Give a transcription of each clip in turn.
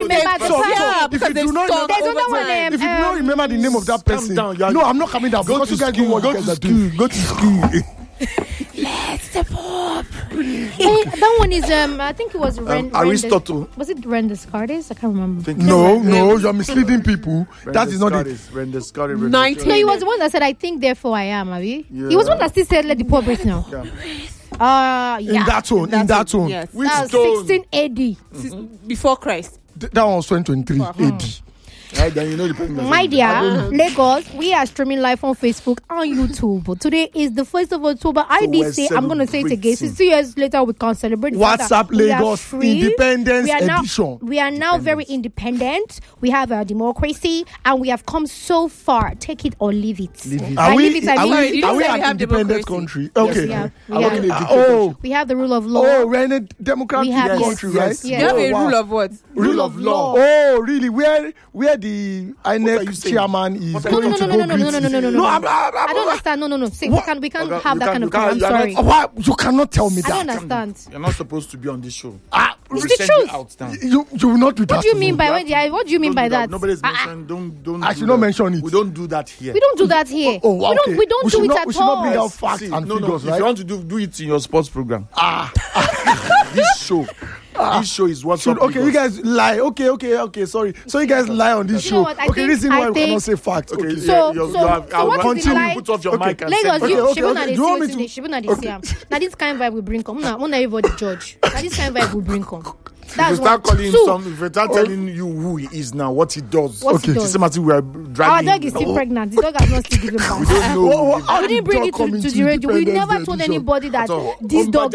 remember the person. If you do not remember, There's another one. if you do not remember the name of that person, no, I'm not coming down because you guys do what you guys are doing. Go to school. Let's the pop. That one is I think it was Aristotle. Was it Ren Descartes? I can't remember. No, you're misleading people. That is not it. No, he was the one that said, "I think, therefore I am." Abi? He was the one that still said, "Let the poor breathe now." Yeah. In that tone. Yes. Which That was tone? 16 AD. Before Christ. That one was 2023 AD. Right, then you know the person. My dear, Lagos, we are streaming live on Facebook and YouTube. Today is the 1st of October. I did say, I'm going to say it again. 60 years later, we can't celebrate. WhatsApp Lagos Independence Edition. We are now very independent. We have a democracy and we have come so far. Take it or leave it. Are we you an have independent country? Okay. We have the rule of law. Oh, we're in a democratic country, right? Yes. You have a rule of what? Rule of law. Oh, really? Where the INEC chairman is going to go greet? No. I don't understand. No. See, we can't have that kind of I'm sorry. Why? You cannot tell me that. I don't understand. You're not supposed to be on this show. It's the truth. You will not do that. What do you mean by what do you mean by that? Nobody's mentioned. Don't. I should not mention it. We don't do that here. We don't do that here. Oh, okay. We don't do it at all. We should not bring out facts and figures, right? If you want to do it in your sports program. This show is what's up. Okay, you guys lie. Okay. Sorry. So you guys lie on this show. Okay, reason why we cannot say facts. Okay. So what is the lie? Put off your mic and Lagos, you want me to? Now this kind of vibe we bring come. Now everybody judge. Now this kind of vibe we bring come. If you start calling him if you start telling you who he is now, what he does. Okay. Systematically, we are dragging. Our dog is still pregnant. The dog has not still given birth. We don't know. We didn't bring it to the radio. We never told anybody that this dog.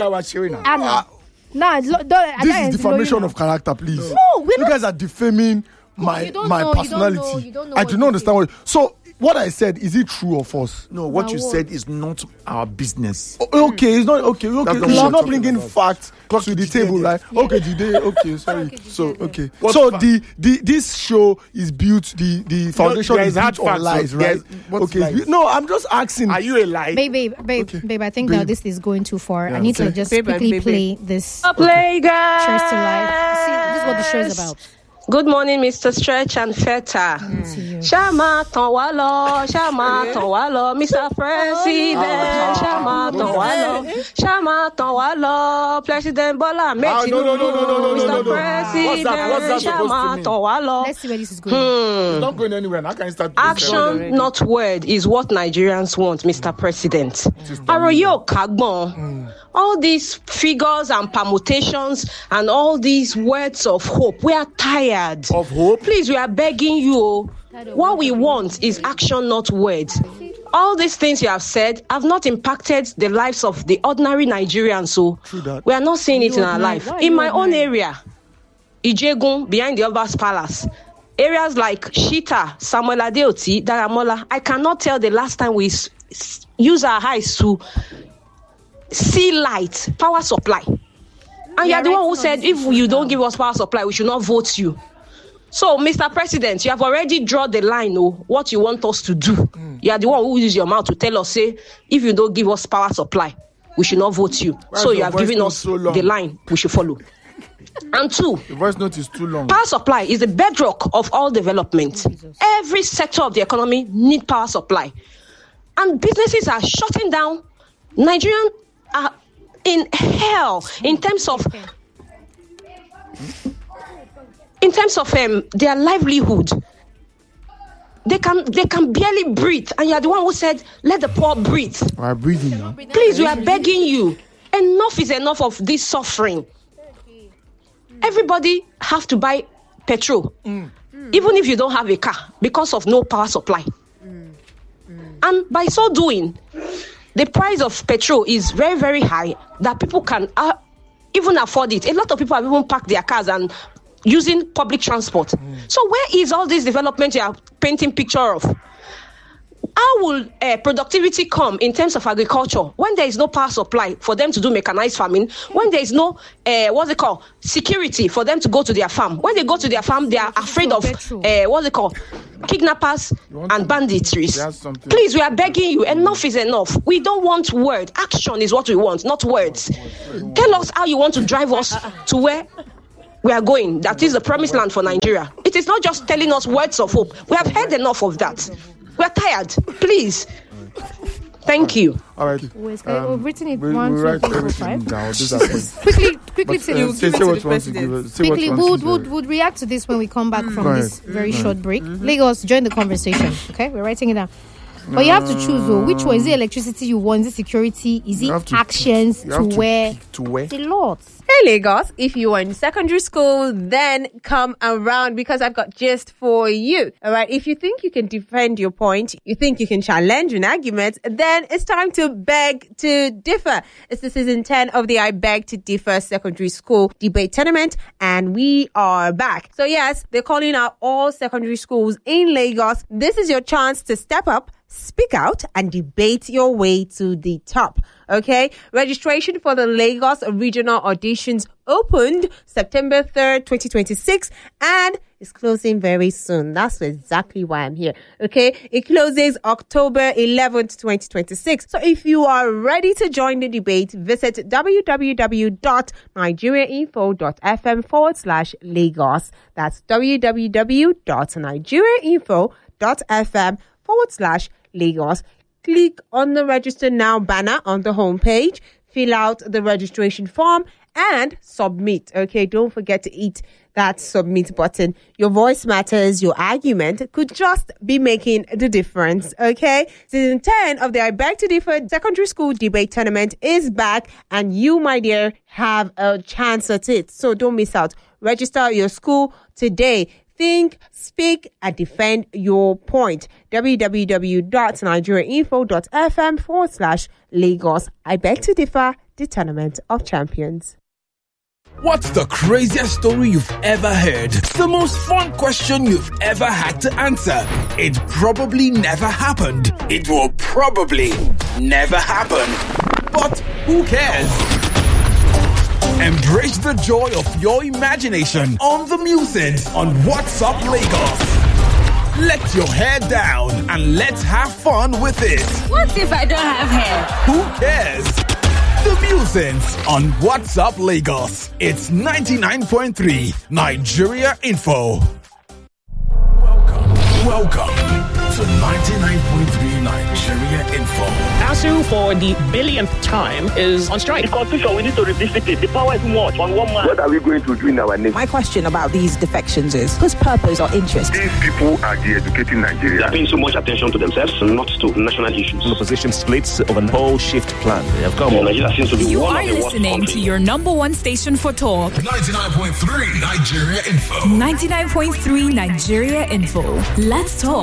This is defamation of character, please. No, you guys are defaming my personality. I do not understand what. So what I said, is it true or false? No, what you said is not our business. Okay, it's not okay. We should not bring in facts to the table, right? Yeah. Okay, sorry. So this show is built. The foundation is built on lies, right? Okay. No, I'm just asking. Are you a lie? Babe, I think that this is going too far. I need to just quickly play this. Play, guys. Cheers to life. See, this is what the show is about. Good morning, Mr. Stretch and Feta. Shama Tonwalo, Mr. President. Shama Tonwalo, President Bola. No. Mr. President. Shama Tonwalo. Let's see where this is going. It's not going anywhere. How can you start? Action, not word, is what Nigerians want, Mr. President. Aroyo Kagbon. All these figures and permutations and all these words of hope. We are tired. Of hope? Please, we are begging you. What we want is action, not words. All these things you have said have not impacted the lives of the ordinary Nigerians. So we are not seeing it in our life. In my own area, Ijegun, behind the Oba's Palace, areas like Shita, Samuel Adeoti, Daramola, I cannot tell the last time we use our eyes to see light, power supply. And you're the one who said, if you don't give us power supply, we should not vote you. So, Mr. President, you have already drawn the line, what you want us to do. You're the one who uses your mouth to tell us, say, if you don't give us power supply, we should not vote you. So you have given us the line we should follow. And two, the voice note is too long. Power supply is the bedrock of all development. Every sector of the economy needs power supply. And businesses are shutting down. Nigerians are in hell in terms of their livelihood. They can barely breathe, and you are the one who said, "Let the poor breathe." We are breathing now. Please, we are begging you. Enough is enough of this suffering. Everybody have to buy petrol, even if you don't have a car, because of no power supply. And by so doing, the price of petrol is very, very high that people can even afford it. A lot of people have even parked their cars and using public transport. So where is all this development you are painting picture of? How will productivity come in terms of agriculture when there is no power supply for them to do mechanized farming, when there is no, security for them to go to their farm? When they go to their farm, they are afraid of, kidnappers and banditries. Please, we are begging you, enough is enough. We don't want word. Action is what we want, not words. Tell us how you want to drive us to where we are going, that is the promised land for Nigeria. It is not just telling us words of hope. We have heard enough of that. We are tired. Please. Thank you. All right. We've written it we'll 1, 2, write 3, 4, everything 5. down. Quickly, say what you want to give us. Quickly, we'll react to this when we come back from this very short break. Lagos, join the conversation. Okay, we're writing it down. But you have to choose though. Which one? Is it electricity you want? Is it security? Is it actions to wear? The lots. Hey Lagos, if you are in secondary school, then come around because I've got gist for you. All right, if you think you can defend your point, you think you can challenge an argument, then it's time to beg to differ. It's the season 10 of the I Beg to Differ Secondary School Debate Tournament, and we are back. So yes, they're calling out all secondary schools in Lagos. This is your chance to step up, speak out, and debate your way to the top. Okay, registration for the Lagos regional auditions opened September 3rd, 2026, and it's closing very soon. That's exactly why I'm here. Okay, it closes October 11th, 2026. So if you are ready to join the debate, visit www.nigeriainfo.fm/Lagos. That's www.nigeriainfo.fm/Lagos. Click on the Register Now banner on the homepage, fill out the registration form, and submit. Okay, don't forget to hit that submit button. Your voice matters. Your argument could just be making the difference. Okay, season 10 of the I Beg to Differ Secondary School Debate Tournament is back, and you, my dear, have a chance at it. So don't miss out. Register your school today. Think, speak, and defend your point. www.nigeriainfo.fm/Lagos. I Beg to Differ, the Tournament of Champions. What's the craziest story you've ever heard? The most fun question you've ever had to answer? It probably never happened. It will probably never happen. But who cares? Embrace the joy of your imagination on the Musings on What's Up Lagos. Let your hair down and let's have fun with it. What if I don't have hair? Who cares? The Musings on What's Up Lagos. It's 99.3 Nigeria Info. Welcome to 99.3 Nigeria Info. ASU for the billionth time is on strike. The constitution, we need to revisit it. The power is much on one man. What are we going to do in our name? My question about these defections is whose purpose or interest? These people are de-educating Nigeria. They are paying so much attention to themselves, not to national issues. The opposition splits of an whole shift plan. They have come. Nigeria seems to be you one are of the worst listening to your number one station for talk. 99.3 Nigeria Info. 99.3 Nigeria Info. Let's talk.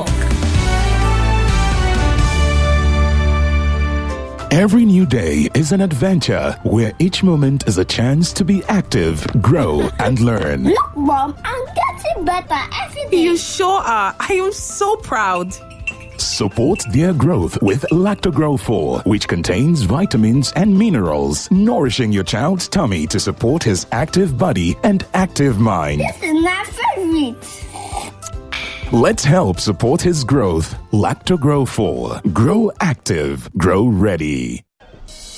Every new day is an adventure where each moment is a chance to be active, grow, and learn. Look, Mom, I'm getting better every day. You sure are. I am so proud. Support their growth with Lactogrow 4, which contains vitamins and minerals, nourishing your child's tummy to support his active body and active mind. This is my favorite. Let's help support his growth. Lactogrow 4. Grow active. Grow ready.